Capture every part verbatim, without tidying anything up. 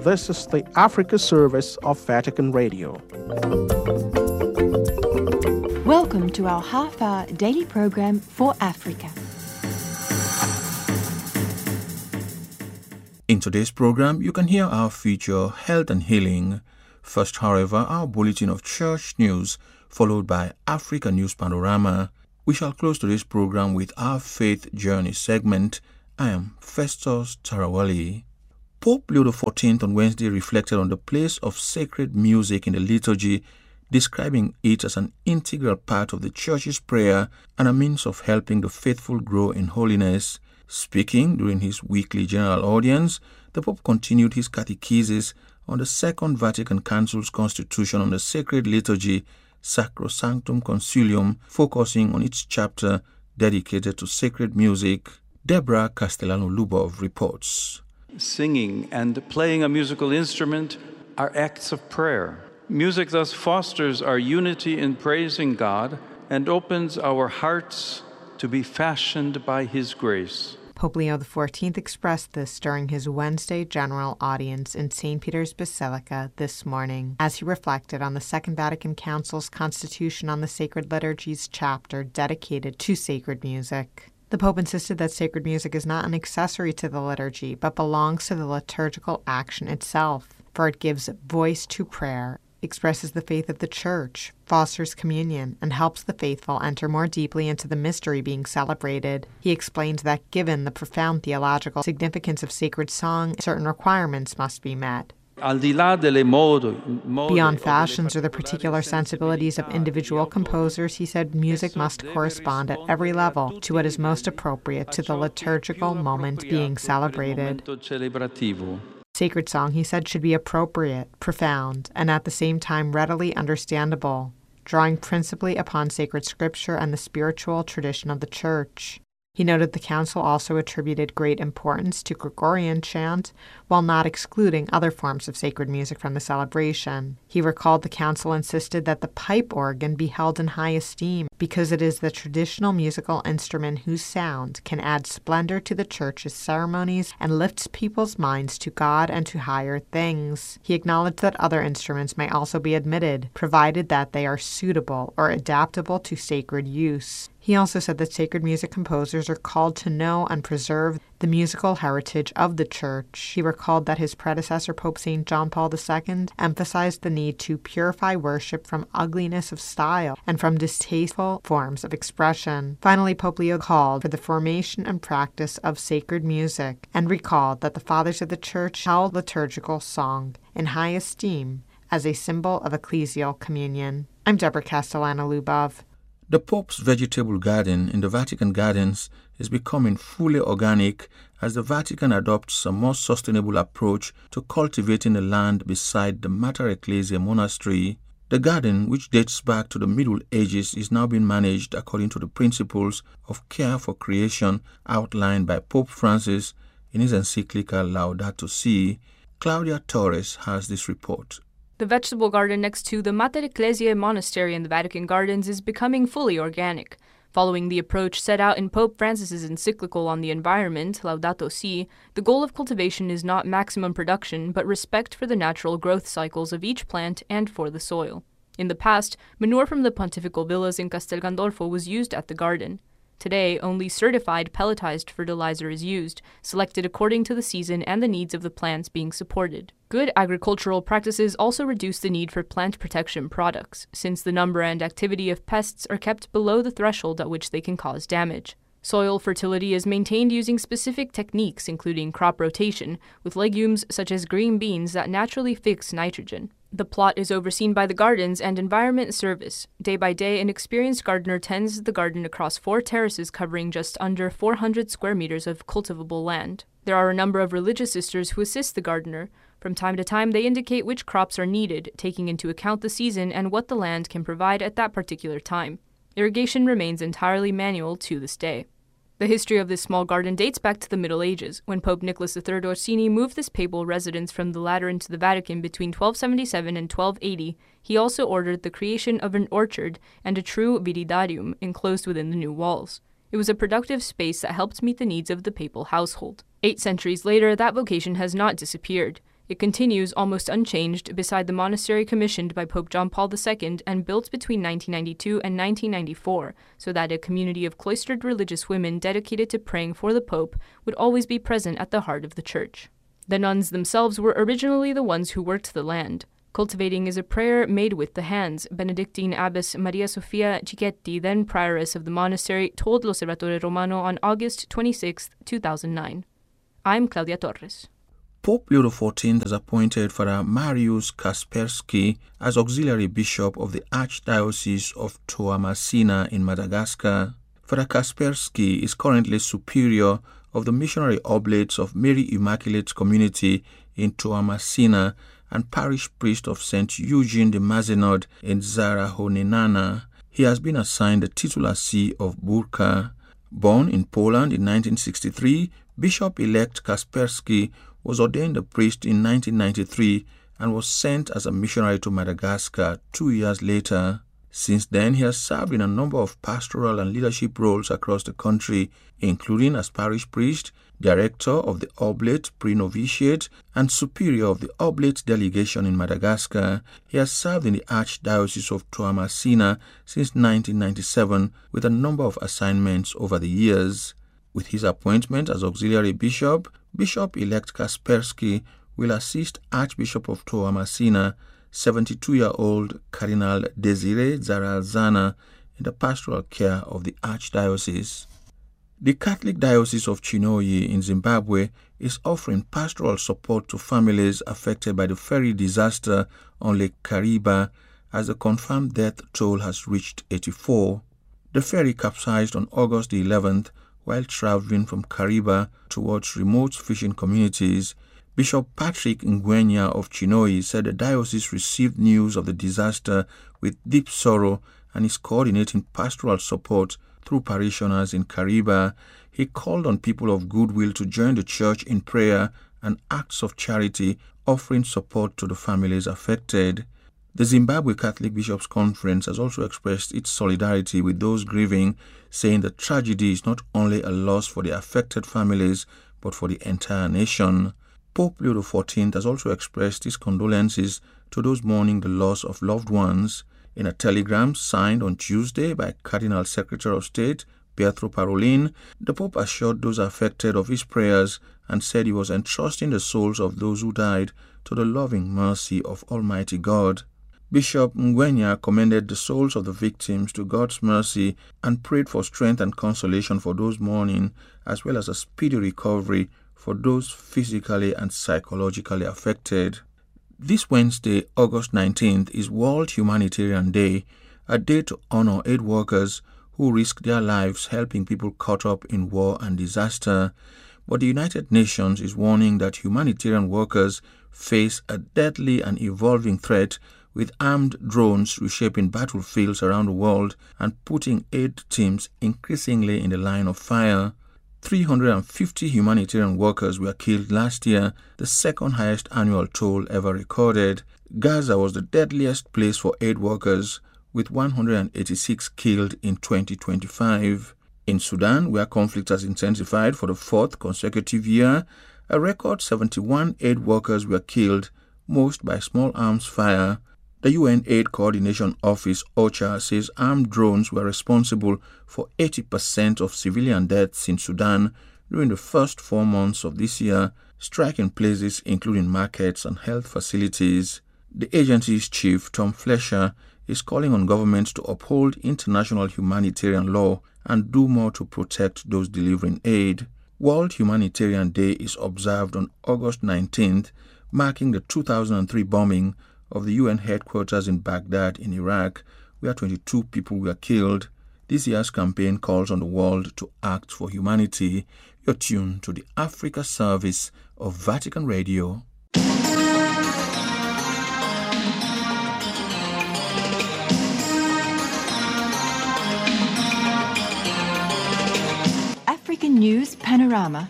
This is the Africa service of Vatican Radio. Welcome to our half-hour daily program for Africa. In today's program, you can hear our feature, Health and Healing. First, however, our bulletin of church news, followed by Africa News Panorama. We shall close today's program with our Faith Journey segment. I am Festus Tarawali. Pope Leo the fourteenth on Wednesday reflected on the place of sacred music in the liturgy, describing it as an integral part of the Church's prayer and a means of helping the faithful grow in holiness. Speaking during his weekly general audience, the Pope continued his catechesis on the Second Vatican Council's Constitution on the Sacred Liturgy, Sacrosanctum Concilium, focusing on its chapter dedicated to sacred music. Deborah Castellano-Lubov reports. Singing and playing a musical instrument are acts of prayer. Music thus fosters our unity in praising God and opens our hearts to be fashioned by His grace. Pope Leo the fourteenth expressed this during his Wednesday general audience in Saint Peter's Basilica this morning, as he reflected on the Second Vatican Council's Constitution on the Sacred Liturgies chapter dedicated to sacred music. The Pope insisted that sacred music is not an accessory to the liturgy, but belongs to the liturgical action itself, for it gives voice to prayer, expresses the faith of the Church, fosters communion, and helps the faithful enter more deeply into the mystery being celebrated. He explained that given the profound theological significance of sacred song, certain requirements must be met. Beyond fashions or the particular sensibilities of individual composers, he said music must correspond at every level to what is most appropriate to the liturgical moment being celebrated. Sacred song, he said, should be appropriate, profound, and at the same time readily understandable, drawing principally upon sacred scripture and the spiritual tradition of the Church. He noted the Council also attributed great importance to Gregorian chant, while not excluding other forms of sacred music from the celebration. He recalled the Council insisted that the pipe organ be held in high esteem because it is the traditional musical instrument whose sound can add splendor to the Church's ceremonies and lifts people's minds to God and to higher things. He acknowledged that other instruments may also be admitted, provided that they are suitable or adaptable to sacred use. He also said that sacred music composers are called to know and preserve the musical heritage of the Church. He recalled that his predecessor, Pope Saint John Paul the Second, emphasized the need to purify worship from ugliness of style and from distasteful forms of expression. Finally, Pope Leo called for the formation and practice of sacred music and recalled that the Fathers of the Church held liturgical song in high esteem as a symbol of ecclesial communion. I'm Deborah Castellano-Lubov. The Pope's vegetable garden in the Vatican Gardens is becoming fully organic as the Vatican adopts a more sustainable approach to cultivating the land beside the Mater Ecclesiae monastery. The garden, which dates back to the Middle Ages, is now being managed according to the principles of care for creation outlined by Pope Francis in his encyclical Laudato Si. Claudia Torres has this report. The vegetable garden next to the Mater Ecclesiae Monastery in the Vatican Gardens is becoming fully organic. Following the approach set out in Pope Francis's encyclical on the environment, Laudato Si, the goal of cultivation is not maximum production, but respect for the natural growth cycles of each plant and for the soil. In the past, manure from the pontifical villas in Castel Gandolfo was used at the garden. Today, only certified pelletized fertilizer is used, selected according to the season and the needs of the plants being supported. Good agricultural practices also reduce the need for plant protection products, since the number and activity of pests are kept below the threshold at which they can cause damage. Soil fertility is maintained using specific techniques, including crop rotation, with legumes such as green beans that naturally fix nitrogen. The plot is overseen by the Gardens and Environment Service. Day by day, an experienced gardener tends the garden across four terraces covering just under four hundred square meters of cultivable land. There are a number of religious sisters who assist the gardener. From time to time, they indicate which crops are needed, taking into account the season and what the land can provide at that particular time. Irrigation remains entirely manual to this day. The history of this small garden dates back to the Middle Ages, when Pope Nicholas the Third Orsini moved this papal residence from the Lateran to the Vatican between twelve seventy-seven and twelve eighty. He also ordered the creation of an orchard and a true viridarium enclosed within the new walls. It was a productive space that helped meet the needs of the papal household. Eight centuries later, that vocation has not disappeared. It continues almost unchanged beside the monastery commissioned by Pope John Paul the Second and built between nineteen ninety-two and nineteen ninety-four, so that a community of cloistered religious women dedicated to praying for the Pope would always be present at the heart of the church. The nuns themselves were originally the ones who worked the land. Cultivating is a prayer made with the hands, Benedictine Abbess Maria Sofia Cicchetti, then prioress of the monastery, told L'Osservatore Romano on August twenty-sixth, two thousand nine. I'm Claudia Torres. Pope Leo the fourteenth has appointed Father Mariusz Kaspersky as auxiliary bishop of the Archdiocese of Toamasina in Madagascar. Father Kaspersky is currently superior of the missionary oblates of Mary Immaculate Community in Toamasina and parish priest of Saint Eugene de Mazenod in Zarahoninana. He has been assigned the titular see of Burka. Born in Poland in nineteen sixty-three, Bishop-elect Kaspersky was ordained a priest in nineteen ninety-three and was sent as a missionary to Madagascar two years later. Since then, he has served in a number of pastoral and leadership roles across the country, including as parish priest, director of the Oblate Pre-Novitiate, and superior of the Oblate Delegation in Madagascar. He has served in the Archdiocese of Toamasina since nineteen ninety-seven with a number of assignments over the years. With his appointment as auxiliary bishop, Bishop-elect Kaspersky will assist Archbishop of Toamasina, seventy-two-year-old Cardinal Desire Zarazana, in the pastoral care of the Archdiocese. The Catholic Diocese of Chinoyi in Zimbabwe is offering pastoral support to families affected by the ferry disaster on Lake Kariba, as the confirmed death toll has reached eighty-four. The ferry capsized on August the eleventh while traveling from Kariba towards remote fishing communities. Bishop Patrick Ngwenya of Chinoyi said the diocese received news of the disaster with deep sorrow and is coordinating pastoral support through parishioners in Kariba. He called on people of goodwill to join the church in prayer and acts of charity, offering support to the families affected. The Zimbabwe Catholic Bishops' Conference has also expressed its solidarity with those grieving, saying the tragedy is not only a loss for the affected families, but for the entire nation. Pope Leo the fourteenth has also expressed his condolences to those mourning the loss of loved ones. In a telegram signed on Tuesday by Cardinal Secretary of State Pietro Parolin, the Pope assured those affected of his prayers and said he was entrusting the souls of those who died to the loving mercy of Almighty God. Bishop Ngwenya commended the souls of the victims to God's mercy and prayed for strength and consolation for those mourning, as well as a speedy recovery for those physically and psychologically affected. This Wednesday, August nineteenth, is World Humanitarian Day, a day to honor aid workers who risk their lives helping people caught up in war and disaster. But the United Nations is warning that humanitarian workers face a deadly and evolving threat, with armed drones reshaping battlefields around the world and putting aid teams increasingly in the line of fire. three hundred fifty humanitarian workers were killed last year, the second highest annual toll ever recorded. Gaza was the deadliest place for aid workers, with one hundred eighty-six killed in twenty twenty-five. In Sudan, where conflict has intensified for the fourth consecutive year, a record seventy-one aid workers were killed, most by small arms fire. The U N Aid Coordination Office, OCHA, says armed drones were responsible for eighty percent of civilian deaths in Sudan during the first four months of this year, striking places including markets and health facilities. The agency's chief, Tom Fletcher, is calling on governments to uphold international humanitarian law and do more to protect those delivering aid. World Humanitarian Day is observed on August nineteenth, marking the two thousand three bombing of the U N headquarters in Baghdad in Iraq, where twenty-two people were killed. This year's campaign calls on the world to act for humanity. You're tuned to the Africa service of Vatican Radio. African News Panorama.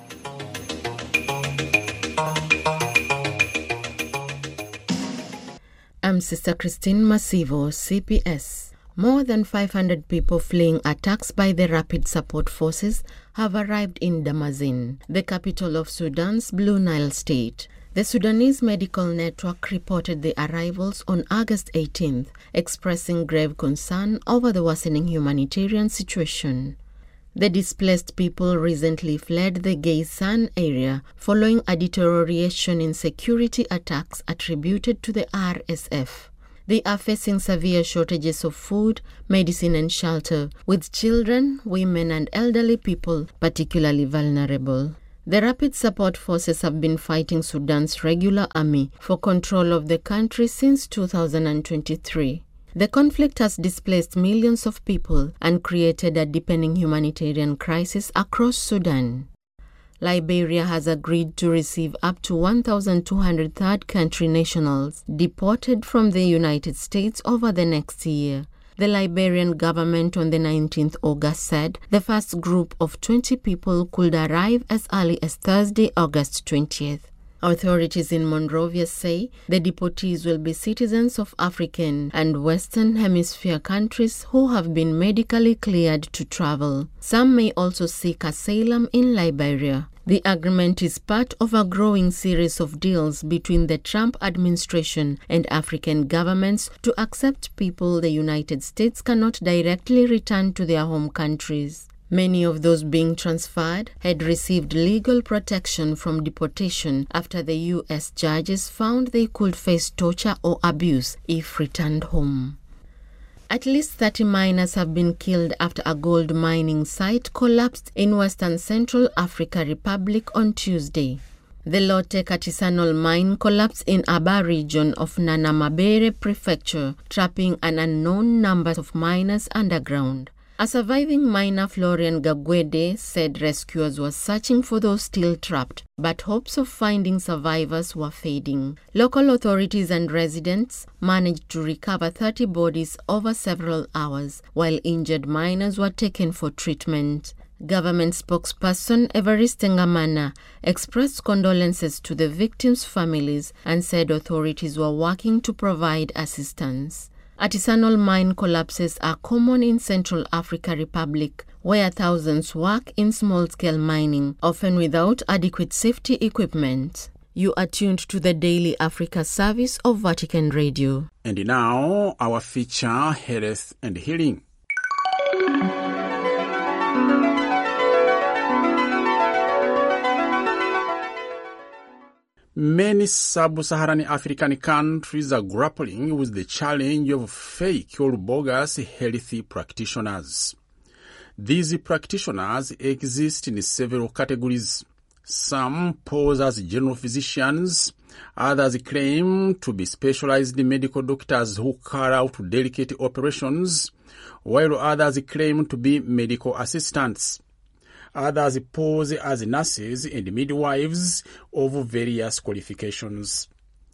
I'm Sister Christine Masivo, C P S. More than five hundred people fleeing attacks by the Rapid Support Forces have arrived in Damazin, the capital of Sudan's Blue Nile state. The Sudanese Medical Network reported the arrivals on August eighteenth, expressing grave concern over the worsening humanitarian situation. The displaced people recently fled the Geysan area following a deterioration in security attacks attributed to the R S F. They are facing severe shortages of food, medicine and shelter, with children, women and elderly people particularly vulnerable. The Rapid Support Forces have been fighting Sudan's regular army for control of the country since two thousand twenty-three. The conflict has displaced millions of people and created a deepening humanitarian crisis across Sudan. Liberia has agreed to receive up to one thousand two hundred third country nationals deported from the United States over the next year. The Liberian government on the nineteenth of August said the first group of twenty people could arrive as early as Thursday, August twentieth. Authorities in Monrovia say the deportees will be citizens of African and Western Hemisphere countries who have been medically cleared to travel. Some may also seek asylum in Liberia. The agreement is part of a growing series of deals between the Trump administration and African governments to accept people the United States cannot directly return to their home countries. Many of those being transferred had received legal protection from deportation after the U S judges found they could face torture or abuse if returned home. At least thirty miners have been killed after a gold mining site collapsed in Western Central Africa Republic on Tuesday. The low-tech artisanal mine collapsed in Aba region of Nanamabere Prefecture, trapping an unknown number of miners underground. A surviving miner, Florian Gagwede, said rescuers were searching for those still trapped, but hopes of finding survivors were fading. Local authorities and residents managed to recover thirty bodies over several hours, while injured miners were taken for treatment. Government spokesperson Evariste Ngamana expressed condolences to the victims' families and said authorities were working to provide assistance. Artisanal mine collapses are common in Central Africa Republic, where thousands work in small-scale mining, often without adequate safety equipment. You are tuned to the Daily Africa service of Vatican Radio. And now, our feature, Health and Healing. Many sub-Saharan African countries are grappling with the challenge of fake or bogus healthy practitioners. These practitioners exist in several categories. Some pose as general physicians, others claim to be specialized medical doctors who carry out delicate operations, while others claim to be medical assistants. Others pose as nurses and midwives of various qualifications.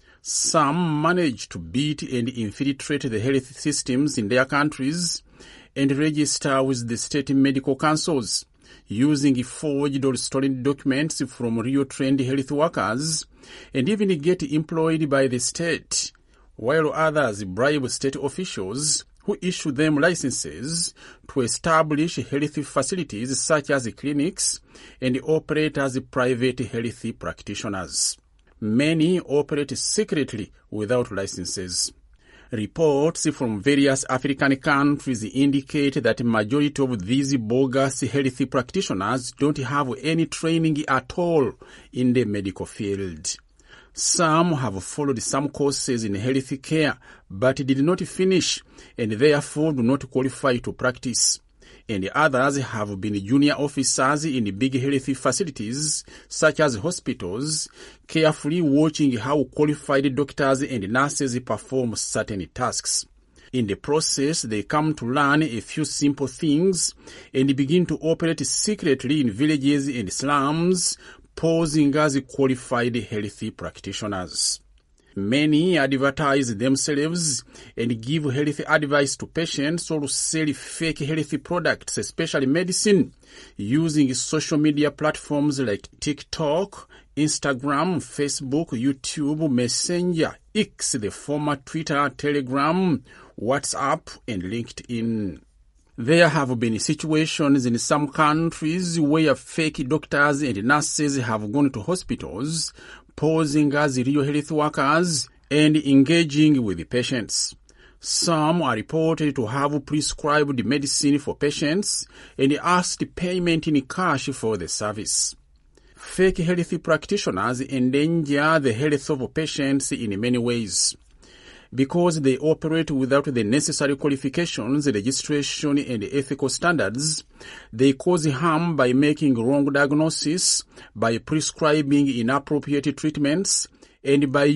Some manage to beat and infiltrate the health systems in their countries and register with the state medical councils, using forged or stolen documents from real trained health workers, and even get employed by the state, while others bribe state officials who issue them licenses to establish health facilities such as clinics and operate as private health practitioners. Many operate secretly without licenses. Reports from various African countries indicate that the majority of these bogus health practitioners don't have any training at all in the medical field. Some have followed some courses in health care but did not finish and therefore do not qualify to practice. And others have been junior officers in big health facilities such as hospitals, carefully watching how qualified doctors and nurses perform certain tasks. In the process, they come to learn a few simple things and begin to operate secretly in villages and slums, posing as qualified health practitioners. Many advertise themselves and give health advice to patients or sell fake health products, especially medicine, using social media platforms like TikTok, Instagram, Facebook, YouTube, Messenger, X, the former Twitter, Telegram, WhatsApp, and LinkedIn. There have been situations in some countries where fake doctors and nurses have gone to hospitals, posing as real health workers and engaging with the patients. Some are reported to have prescribed medicine for patients and asked payment in cash for the service. Fake health practitioners endanger the health of patients in many ways. Because they operate without the necessary qualifications, registration, and ethical standards, they cause harm by making wrong diagnosis, by prescribing inappropriate treatments, and by